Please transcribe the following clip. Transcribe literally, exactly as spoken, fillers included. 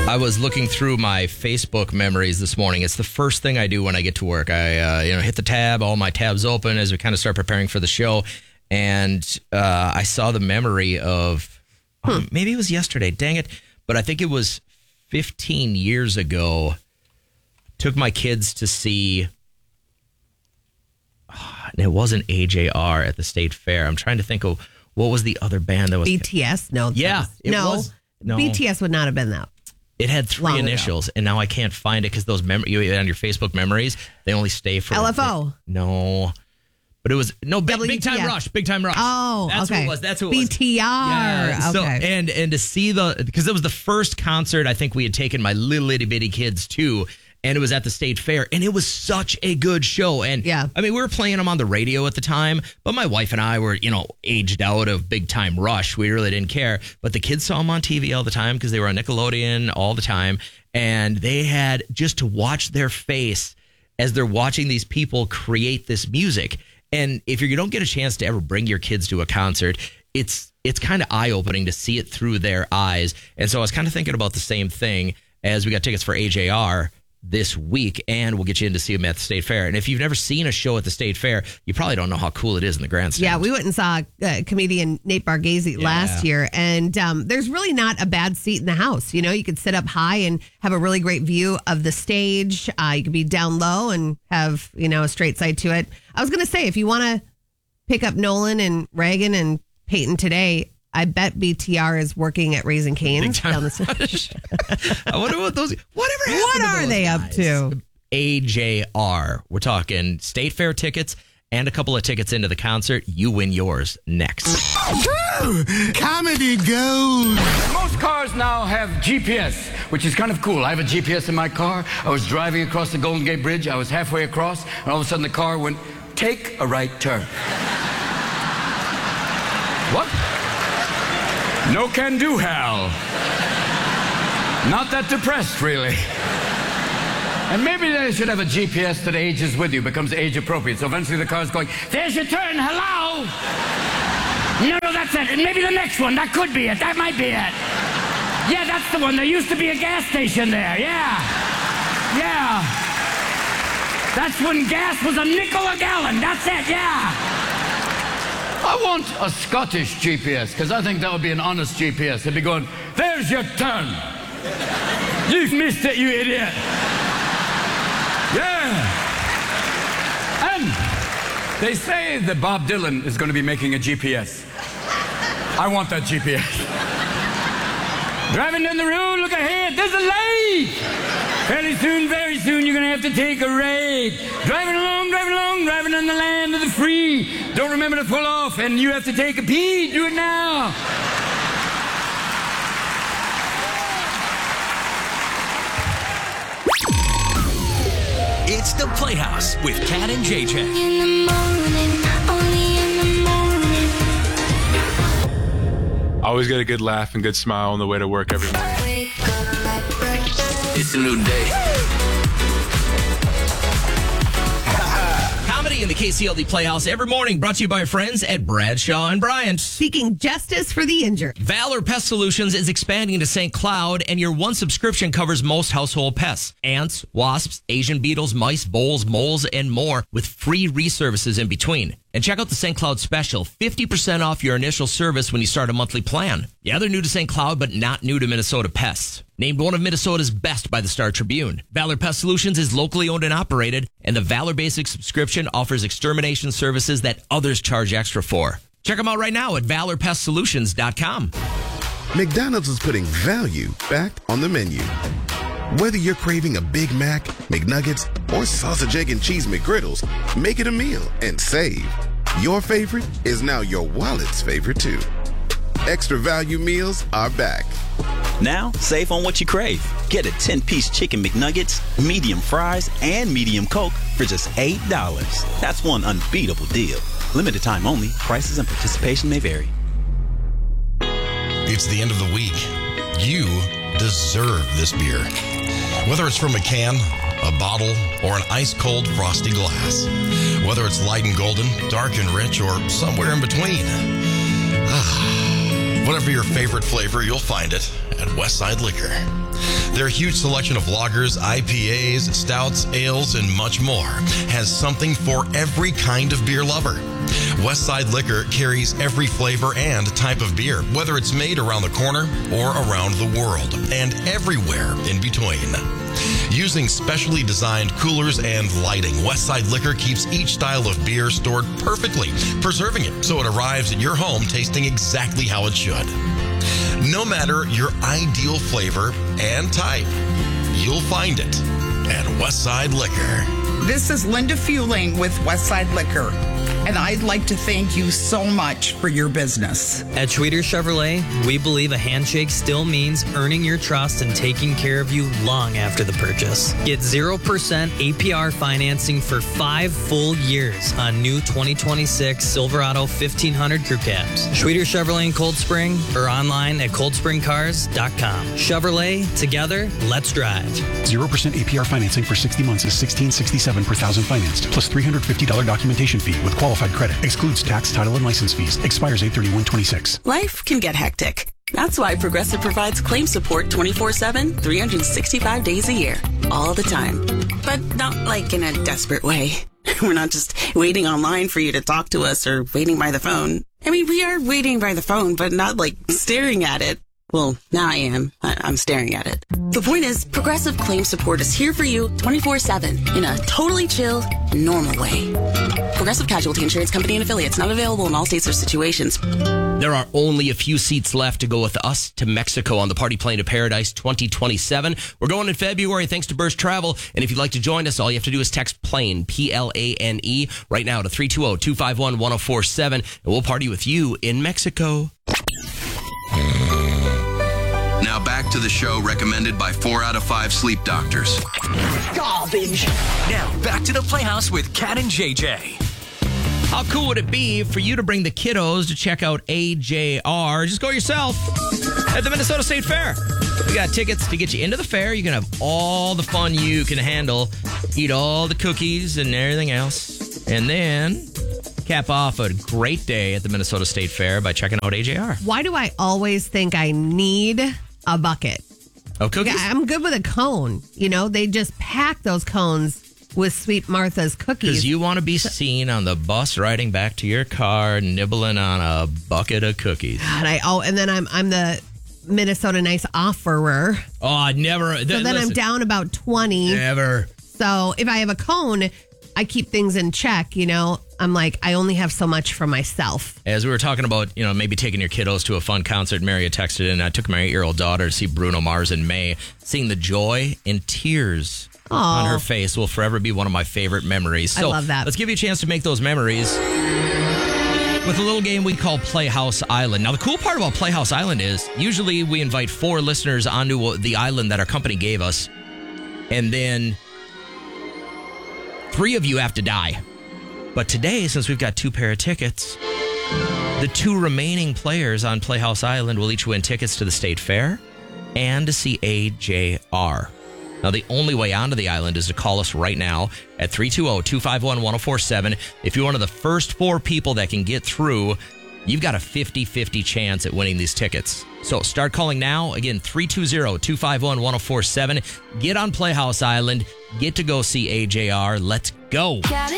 I was looking through my Facebook memories this morning. It's the first thing I do when I get to work. I uh, you know hit the tab, all my tabs open as we kind of start preparing for the show, and uh, I saw the memory of hmm. um, maybe it was yesterday. Dang it! But I think it was fifteen years ago. Took my kids to see. And it wasn't A J R at the State Fair. I'm trying to think of what was the other band that was B T S. No, yeah, it no, was, no, B T S would not have been that. It had three Long initials, ago. and now I can't find it because those mem- you on your Facebook memories they only stay for L F O. No, but it was no big, big time rush. Big time rush. Oh, that's okay. Who it was. That's who it was. B T R. Yeah. So, okay. and and to see the because it was the first concert I think we had taken my little itty bitty kids to. And it was at the State Fair, and it was such a good show. And yeah. I mean, we were playing them on the radio at the time, but my wife and I were, you know, aged out of Big Time Rush. We really didn't care. But the kids saw them on T V all the time because they were on Nickelodeon all the time. And they had just to watch their face as they're watching these people create this music. And if you don't get a chance to ever bring your kids to a concert, it's it's kind of eye-opening to see it through their eyes. And so I was kind of thinking about the same thing as we got tickets for A J R this week, and we'll get you in to see them at the State Fair. And if you've never seen a show at the State Fair, you probably don't know how cool it is in the grandstand. Yeah, we went and saw uh, comedian Nate Bargatze yeah. last year, and um, there's really not a bad seat in the house. You know, you could sit up high and have a really great view of the stage. Uh, you could be down low and have, you know, a straight side to it. I was going to say, if you want to pick up Nolan and Reagan and Peyton today, I bet B T R is working at Raising Cane's down the street. I wonder what those. Whatever happened What to are those they guys? up to? A J R. We're talking State Fair tickets and a couple of tickets into the concert. You win yours next. Woo! Comedy gold. Most cars now have G P S, which is kind of cool. I have a G P S in my car. I was driving across the Golden Gate Bridge. I was halfway across, and all of a sudden the car went, take a right turn. What? No can do, Hal. Not that depressed, really. And maybe they should have a G P S that ages with you, becomes age appropriate. So eventually the car's going, there's your turn, hello! No, no, that's it. And maybe the next one, that could be it. That might be it. Yeah, that's the one. There used to be a gas station there, yeah. Yeah. That's when gas was a nickel a gallon. That's it, yeah. I want a Scottish G P S, because I think that would be an honest G P S. It'd be going, there's your turn. You've missed it, you idiot. Yeah. And they say that Bob Dylan is going to be making a G P S. I want that G P S. Driving down the road, look ahead, there's a light. Fairly soon, very soon, you're going to have to take a ride. Driving along, driving along, driving on the land of the free. Don't remember to pull off, and you have to take a pee. Do it now. It's the Playhouse with Kat and J J. In the morning, only in the morning. Always get a good laugh and good smile on the way to work every morning. It's a new day. Comedy in the K C L D Playhouse every morning, brought to you by our friends at Bradshaw and Bryant. Seeking justice for the injured. Valor Pest Solutions is expanding to Saint Cloud, and your one subscription covers most household pests. Ants, wasps, Asian beetles, mice, voles, moles, and more, with free reservices in between. And check out the Saint Cloud special, fifty percent off your initial service when you start a monthly plan. Yeah, they're new to Saint Cloud, but not new to Minnesota pests. Named one of Minnesota's best by the Star Tribune. Valor Pest Solutions is locally owned and operated, and the Valor Basic subscription offers extermination services that others charge extra for. Check them out right now at valor pest solutions dot com. McDonald's is putting value back on the menu. Whether you're craving a Big Mac, McNuggets, or sausage, egg, and cheese McGriddles, make it a meal and save. Your favorite is now your wallet's favorite, too. Extra value meals are back. Now, save on what you crave. Get a ten-piece chicken McNuggets, medium fries, and medium Coke for just eight dollars. That's one unbeatable deal. Limited time only. Prices and participation may vary. It's the end of the week. You deserve this beer. Whether it's from a can, a bottle, or an ice-cold frosty glass. Whether it's light and golden, dark and rich, or somewhere in between. Ah. Whatever your favorite flavor, you'll find it at Westside Liquor. Their huge selection of lagers, I P As, stouts, ales, and much more has something for every kind of beer lover. Westside Liquor carries every flavor and type of beer, whether it's made around the corner or around the world, and everywhere in between. Using specially designed coolers and lighting, Westside Liquor keeps each style of beer stored perfectly, preserving it so it arrives at your home tasting exactly how it should. No matter your ideal flavor and type, you'll find it at Westside Liquor. This is Linda Fueling with Westside Liquor, and I'd like to thank you so much for your business. At Schweter Chevrolet, we believe a handshake still means earning your trust and taking care of you long after the purchase. Get zero percent A P R financing for five full years on new twenty twenty-six Silverado fifteen hundred Crew Cabs. Schweter Chevrolet in Cold Spring or online at cold spring cars dot com. Chevrolet, together, let's drive. zero percent A P R financing for sixty months is sixteen sixty-seven per thousand financed, plus three hundred fifty dollars documentation fee with qualified credit. Excludes tax, title, and license fees. Expires eight thirty-one twenty-six. Life can get hectic. That's why Progressive provides claim support twenty-four seven, three hundred sixty-five days a year. All the time. But not like in a desperate way. We're not just waiting online for you to talk to us or waiting by the phone. I mean, we are waiting by the phone, but not like staring at it. Well, now I am. I- I'm staring at it. The point is, Progressive Claim Support is here for you twenty-four seven in a totally chill, normal way. Progressive Casualty Insurance Company and Affiliates, not available in all states or situations. There are only a few seats left to go with us to Mexico on the Party Plane to Paradise twenty twenty-seven. We're going in February thanks to Burst Travel. And if you'd like to join us, all you have to do is text PLANE, P L A N E, right now to three two zero, two five one, one zero four seven. And we'll party with you in Mexico. Now back to the show recommended by four out of five sleep doctors. Garbage. Now back to the Playhouse with Cat and J J. How cool would it be for you to bring the kiddos to check out A J R? Just go yourself at the Minnesota State Fair. We got tickets to get you into the fair. You can have all the fun you can handle, eat all the cookies and everything else, and then cap off a great day at the Minnesota State Fair by checking out A J R. Why do I always think I need a bucket? Oh, cookies? Yeah, I'm good with a cone. You know, they just pack those cones with Sweet Martha's cookies. Because you want to be seen on the bus riding back to your car, nibbling on a bucket of cookies. God, I oh, and then I'm I'm the Minnesota Nice offerer. Oh, I never. So then listen, I'm down about twenty. Never. So if I have a cone, I keep things in check. You know, I'm like, I only have so much for myself. As we were talking about, you know, maybe taking your kiddos to a fun concert, Mary had texted in. I took my eight-year-old daughter to see Bruno Mars in May. Seeing the joy and tears Aww. on her face will forever be one of my favorite memories. So I love that. Let's give you a chance to make those memories with a little game we call Playhouse Island. Now, the cool part about Playhouse Island is usually we invite four listeners onto the island that our company gave us, and then three of you have to die. But today, since we've got two pair of tickets, the two remaining players on Playhouse Island will each win tickets to the State Fair and to see A J R. Now, the only way onto the island is to call us right now at three two zero, two five one, one zero four seven. If you're one of the first four people that can get through, you've got a fifty-fifty chance at winning these tickets. So start calling now. Again, three two zero, two five one, one zero four seven. Get on Playhouse Island. Get to go see A J R. Let's go. Got it.